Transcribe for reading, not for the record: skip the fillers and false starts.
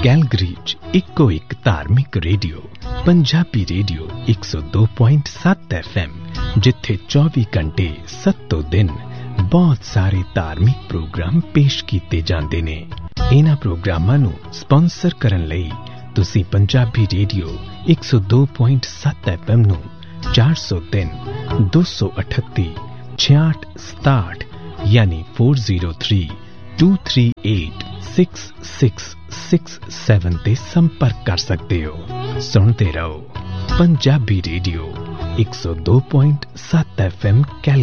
Calgary 'ਚ ਇੱਕੋ ਇੱਕ ਧਾਰਮਿਕ ਰੇਡੀਓ ਪੰਜਾਬੀ ਰੇਡੀਓ 102.7 FM, ਜਿੱਥੇ 24 ਘੰਟੇ 7 ਦਿਨ ਬਹੁਤ ਸਾਰੇ ਧਾਰਮਿਕ ਪ੍ਰੋਗਰਾਮ ਪੇਸ਼ ਕੀਤੇ ਜਾਂਦੇ ਨੇ। ਇਹਨਾਂ ਪ੍ਰੋਗਰਾਮਾਂ ਨੂੰ ਸਪਾਂਸਰ ਕਰਨ ਲਈ ਤੁਸੀਂ ਪੰਜਾਬੀ ਰੇਡੀਓ 102.7 FM ਨੂੰ 403 238 6667 यानी 4032386667 ਤੇ ਸੰਪਰਕ ਕਰ ਸਕਦੇ ਹੋ। ਸੁਣਦੇ ਰਹੋ ਪੰਜਾਬੀ ਰੇਡੀਓ 102.7 FM ਕੈਲਗਰੀ।